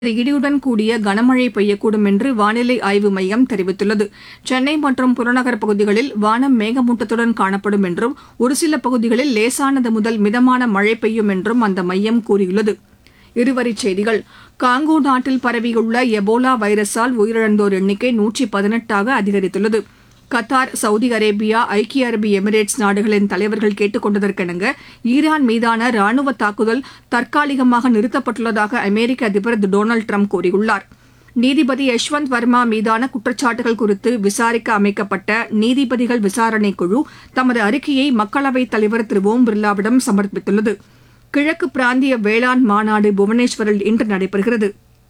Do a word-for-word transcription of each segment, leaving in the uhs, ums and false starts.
இடியுடன் கூடிய கனமழை பெய்யக்கூடும் என்று வானிலை ஆய்வு மையம் தெரிவித்துள்ளது. சென்னை மற்றும் புறநகர் பகுதிகளில் வானம் மேகமூட்டத்துடன் காணப்படும் என்றும் ஒருசில பகுதிகளில் லேசானது முதல் மிதமான மழை பெய்யும் என்றும் அந்த மையம் கூறியுள்ளது. இருவரிச் செய்திகள். காங்கோ நாட்டில் பரவியுள்ள எபோலா வைரஸால் உயிரிழந்தோர் எண்ணிக்கை நூற்று பதினெட்டாக அதிகரித்துள்ளது. கத்தார், சவுதி அரேபியா, ஐக்கிய அரபு எமிரேட்ஸ் நாடுகளின் தலைவர்கள் கேட்டுக் கொண்டதற்கிணங்க ஈரான் மீதான ராணுவ தாக்குதல் தற்காலிகமாக நிறுத்தப்பட்டுள்ளதாக அமெரிக்க அதிபர் திரு டொனால்டு டிரம்ப் கூறியுள்ளார். நீதிபதி யஷ்வந்த் வர்மா மீதான குற்றச்சாட்டுகள் குறித்து விசாரிக்க அமைக்கப்பட்ட நீதிபதிகள் விசாரணைக் குழு தமது அறிக்கையை மக்களவைத் தலைவர் திரு ஓம் பிர்லாவிடம் சமர்ப்பித்துள்ளது. கிழக்கு பிராந்திய வேளாண் மாநாடு புவனேஸ்வரில் இன்று நடைபெறுகிறது.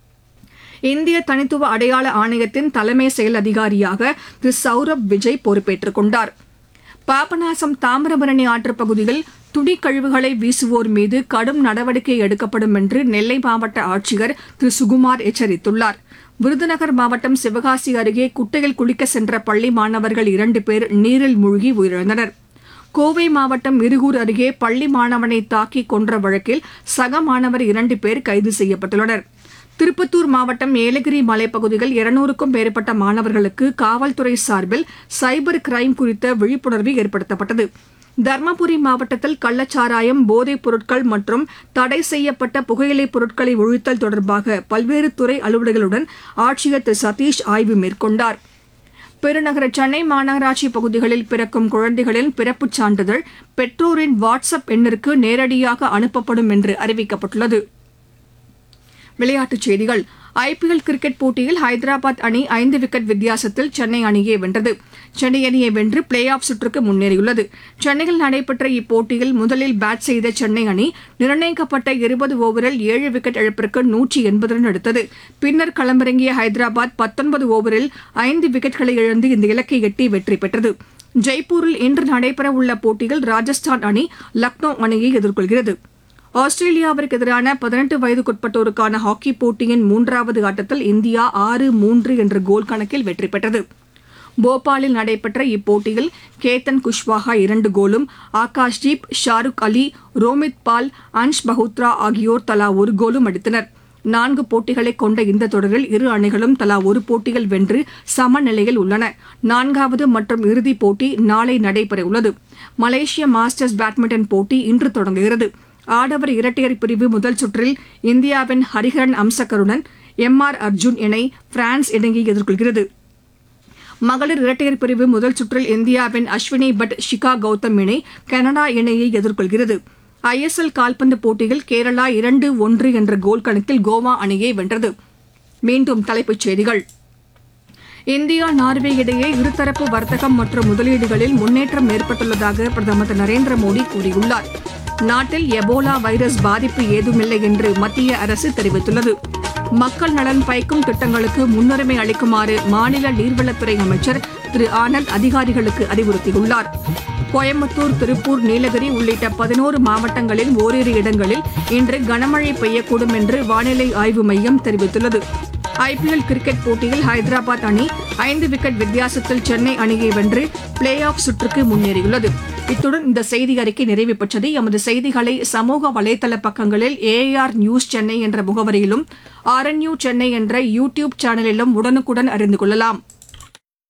இந்திய தனித்துவ அடையாள ஆணையத்தின் தலைமை செயல் அதிகாரியாக திரு சௌரப் விஜய் பொறுப்பேற்றுக் கொண்டார். பாபநாசம் தாமிரபரணி ஆற்றுப் பகுதியில் துணிக்கழிவுகளை வீசுவோர் மீது கடும் நடவடிக்கை எடுக்கப்படும் என்று நெல்லை மாவட்ட ஆட்சியர் திரு சுகுமார் எச்சரித்துள்ளார். விருதுநகர் மாவட்டம் சிவகாசி அருகே குட்டையில் குளிக்க சென்ற பள்ளி மாணவர்கள் இரண்டு பேர் நீரில் மூழ்கி உயிரிழந்தனர். கோவை மாவட்டம் இருகூர் அருகே பள்ளி மாணவனை தாக்கி கொன்ற வழக்கில் சக மாணவர் இரண்டு பேர் கைது செய்யப்பட்டுள்ளனர். திருப்பத்தூர் மாவட்டம் ஏலகிரி மலைப்பகுதியில் இருநூறுக்கும் மேற்பட்ட மாணவர்களுக்கு காவல்துறை சார்பில் சைபர் கிரைம் குறித்த விழிப்புணர்வு ஏற்படுத்தப்பட்டது. தருமபுரி மாவட்டத்தில் கள்ளச்சாராயம், போதைப் பொருட்கள் மற்றும் தடை செய்யப்பட்ட புகையிலைப் பொருட்களை ஒழித்தல் தொடர்பாக பல்வேறு துறை அலுவலர்களுடன் ஆட்சியர் திரு சதீஷ் ஆய்வு மேற்கொண்டார். பெருநகர சென்னை மாநகராட்சி பகுதிகளில் பிறக்கும் குழந்தைகளின் பிறப்புச் சான்றிதழ் பெற்றோரின் வாட்ஸ் அப் எண்ணிற்கு நேரடியாக அனுப்பப்படும் என்று அறிவிக்கப்பட்டுள்ளது. விளையாட்டுச் செய்திகள். ஐபிஎல் கிரிக்கெட் போட்டியில் ஹைதராபாத் அணி ஐந்து விக்கெட் வித்தியாசத்தில் சென்னை அணியை வென்றது. சென்னை அணியை வென்று பிளே ஆஃப் சுற்றுக்கு முன்னேறியுள்ளது. சென்னையில் நடைபெற்ற இப்போட்டியில் முதலில் பேட் செய்த சென்னை அணி நிர்ணயிக்கப்பட்ட இருபது ஓவரில் ஏழு விக்கெட் இழப்பிற்கு நூற்று எண்பது ரன் எடுத்தது. பின்னர் களமிறங்கிய ஹைதராபாத் பத்தொன்பது ஓவரில் ஐந்து விக்கெட்களை இழந்து இந்த இலக்கை எட்டி வெற்றி பெற்றது. ஜெய்ப்பூரில் இன்று நடைபெறவுள்ள போட்டியில் ராஜஸ்தான் அணி லக்னோ அணியை எதிர்கொள்கிறது. ஆஸ்திரேலியாவிற்கு எதிரான பதினெட்டு வயதுக்குட்பட்டோருக்கான ஹாக்கி போட்டியின் மூன்றாவது ஆட்டத்தில் இந்தியா ஆறு மூன்று என்ற கோல் கணக்கில் வெற்றி பெற்றது. போபாலில் நடைபெற்ற இப்போட்டியில் கேத்தன் குஷ்வாஹா இரண்டு கோலும், ஆகாஷ்தீப், ஷாருக் அலி, ரோமித் பால், அன்ஷ் பஹுத்ரா ஆகியோர் தலா ஒரு கோலும் அடித்தனர். நான்கு போட்டிகளை கொண்ட இந்த தொடரில் இரு அணிகளும் தலா ஒரு போட்டியில் வென்று சமநிலையில் உள்ளன. நான்காவது மற்றும் இறுதிப் போட்டி நாளை நடைபெறவுள்ளது. மலேசிய மாஸ்டர்ஸ் பேட்மிண்டன் போட்டி இன்று தொடங்குகிறது. ஆடவர் இரட்டையர் பிரிவு முதல் சுற்றில் இந்தியாவின் ஹரிஹரன் அம்சக்கருடன் எம் ஆர் அர்ஜுன் இணை பிரான்ஸ் இணையை எதிர்கொள்கிறது. மகளிர் இரட்டையர் பிரிவு முதல் சுற்றில் இந்தியாவின் அஸ்வினி பட், ஷிகா கௌதம் இணை கனடா இணையை எதிர்கொள்கிறது. ஐ எஸ் எல் கால்பந்து போட்டியில் கேரளா இரண்டு ஒன்று என்ற கோல் கணக்கில் கோவா அணியை வென்றது. மீண்டும் தலைப்புச் செய்திகள். இந்தியா நார்வே இடையே இருதரப்பு வர்த்தகம் மற்றும் முதலீடுகளில் முன்னேற்றம் ஏற்பட்டுள்ளதாக பிரதமர் திரு நரேந்திர மோடி கூறியுள்ளார். நாட்டில் எபோலா வைரஸ் பாதிப்பு ஏதுமில்லை என்று மத்திய அரசு தெரிவித்துள்ளது. மக்கள் நலன் பயக்கும் திட்டங்களுக்கு முன்னுரிமை அளிக்குமாறு மாநில நீர்வளத்துறை அமைச்சர் திரு ஆனந்த் அதிகாரிகளுக்கு அறிவுறுத்தியுள்ளார். கோயம்புத்தூர், திருப்பூர், நீலகிரி உள்ளிட்ட பதினோரு மாவட்டங்களின் ஓரிரு இடங்களில் இன்று கனமழை பெய்யக்கூடும் என்று வானிலை ஆய்வு மையம் தெரிவித்துள்ளது. ஐபிஎல் கிரிக்கெட் போட்டியில் ஹைதராபாத் அணி ஐந்து விக்கெட் வித்தியாசத்தில் சென்னை அணியை வென்று பிளே ஆஃப் சுற்றுக்கு முன்னேறியுள்ளது. இத்துடன் இந்த செய்தி அறிக்கை நிறைவு பெற்றது. எமது செய்திகளை சமூக வலைதள பக்கங்களில் ஏஆர் நியூஸ் சென்னை என்ற முகவரியிலும், ஆர்என்யூ சென்னை என்ற யூ டியூப் சேனலிலும் உடனுக்குடன் அறிந்து கொள்ளலாம்.